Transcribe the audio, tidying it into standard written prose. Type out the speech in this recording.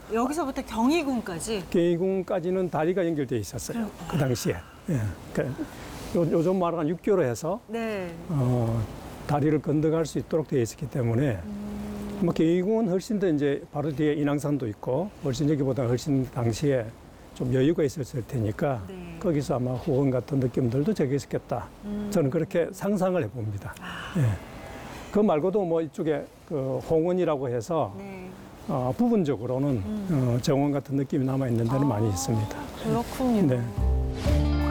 여기서부터 경희궁까지? 경희궁까지는 다리가 연결돼 있었어요. 그 당시에. 예. 요즘 말하는 6교로 해서 네. 다리를 건너갈 수 있도록 되어 있었기 때문에 뭐 경희궁은 훨씬 더 이제 바로 뒤에 인왕산도 있고 훨씬 여기보다 훨씬 당시에 좀 여유가 있었을 테니까 네. 거기서 아마 후원 같은 느낌들도 적혀 있었겠다. 저는 그렇게 상상을 해봅니다. 예. 그 말고도 뭐 이쪽에 그 홍원이라고 해서 네. 부분적으로는 정원 같은 느낌이 남아 있는 데는 많이 있습니다. 그렇군요. 네.